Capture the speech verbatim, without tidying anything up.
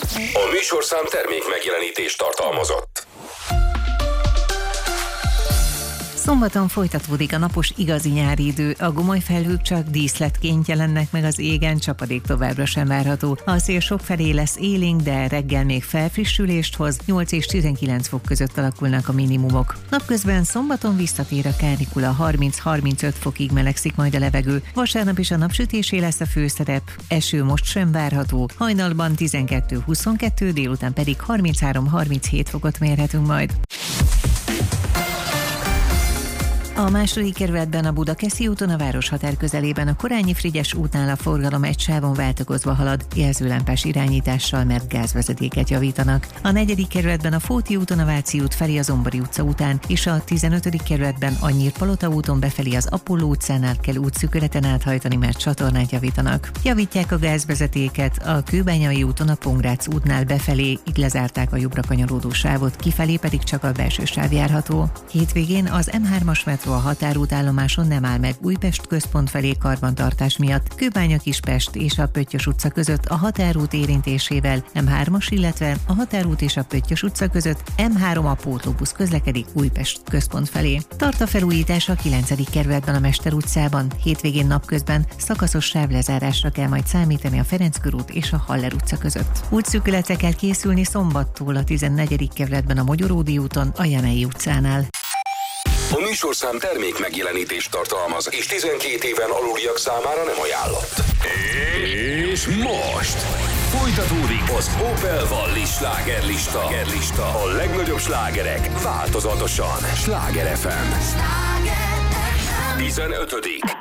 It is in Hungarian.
A műsorszám termék megjelenítést tartalmazott. Szombaton folytatódik a napos igazi nyári idő, a gomoly felhők csak díszletként jelennek meg az égen, csapadék továbbra sem várható. A szél sokfelé lesz élénk, de reggel még felfrissülést hoz, nyolc és tizenkilenc fok között alakulnak a minimumok. Napközben szombaton visszatér a kánikula, harminc-harmincöt fokig melegszik majd a levegő. Vasárnap is a napsütésé lesz a főszerep, eső most sem várható, hajnalban tizenkettő-huszonkettő, délután pedig harminchárom-harminchét fokot mérhetünk majd. A második kerületben a Budakeszi úton a Városhatár közelében a Korányi-Frigyes útnál a forgalom egy sávon váltakozva halad, jelzőlámpás irányítással, mert gázvezetéket javítanak. A negyedik kerületben a Fóti úton a Váci út felé az Ombori utca után, és a tizenötödik kerületben a Nyírpalota úton befelé az Apolló utcánál kell útszűkületen áthajtani, mert csatornát javítanak. Javítják a gázvezetéket a Kőbányai úton a Pongrác útnál befelé, így lezárták a jobbra kanyarodó sávot, kifelé pedig csak a belső sáv járható. Hétvégén az em hármas metró a határútállomáson nem áll meg Újpest központ felé karbantartás miatt. Kőbánya-Kispest és a Pöttyös utca között a határút érintésével em hármas, illetve a határút és a Pöttyös utca között em három a pótlóbusz közlekedik Újpest központ felé. Tart a felújítás a kilencedik kerületben a Mester utcában. Hétvégén napközben szakaszos sávlezárásra kell majd számítani a Ferenc körút és a Haller utca között. Útszűkületre kell készülni szombattól a tizennegyedik kerületben a Mogyoródi úton a Janei utcánál. A műsorszám termék megjelenítést tartalmaz, és tizenkét éven aluliak számára nem ajánlott. És most folytatódik az Opel Valli slágerlista. A legnagyobb slágerek változatosan. Sláger ef em tizenötödik